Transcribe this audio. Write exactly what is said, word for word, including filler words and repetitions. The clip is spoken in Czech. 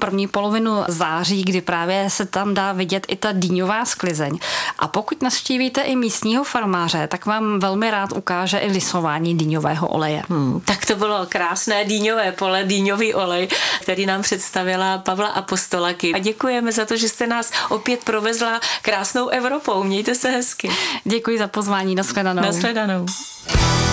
první polovinu září, kdy právě se tam dá vidět i ta dýňová sklizeň. A pokud navštívíte i místního farmáře, tak vám velmi rád ukáže i lisování dýňového oleje. Hmm, tak to bylo krásné dýňové pole, dýňový olej, který nám představila Pavla Apostolaky. A děkujeme za to, že jste nás opět provezla krásnou Evropou. Mějte se hezky. Děkuji za pozvání. Nashledanou. Nashledanou.